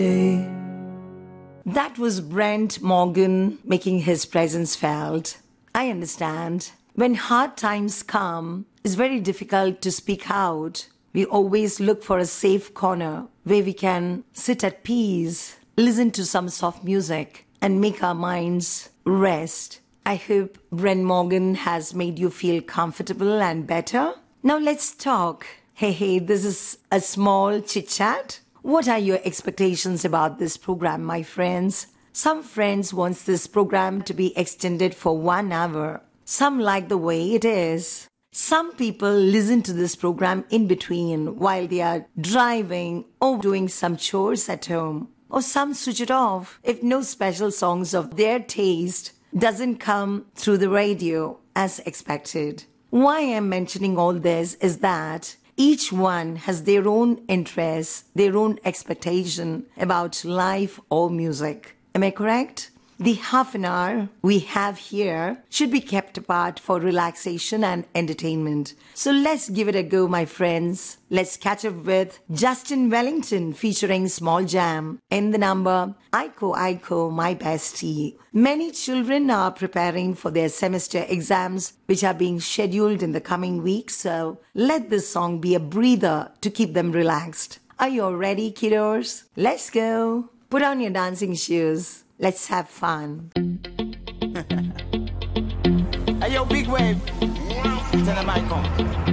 That was Brent Morgan making his presence felt. I understand. When hard times come, it's very difficult to speak out. We always look for a safe corner where we can sit at peace, listen to some soft music, and make our minds rest. I hope Brent Morgan has made you feel comfortable and better. Now let's talk. Hey, this is a small chit-chat. What are your expectations about this program, my friends? Some friends want this program to be extended for 1 hour. Some like the way it is. Some people listen to this program in between while they are driving or doing some chores at home. Or some switch it off if no special songs of their taste doesn't come through the radio as expected. Why I'm mentioning all this is that each one has their own interests, their own expectation about life or music. Am I correct? The half an hour we have here should be kept apart for relaxation and entertainment. So let's give it a go, my friends. Let's catch up with Justin Wellington featuring Small Jam in the number Aiko Aiko My Bestie. Many children are preparing for their semester exams, which are being scheduled in the coming weeks. So let this song be a breather to keep them relaxed. Are you all ready, kiddos? Let's go. Put on your dancing shoes. Let's have fun. Hey, yo, Big Wave. Tell them I come.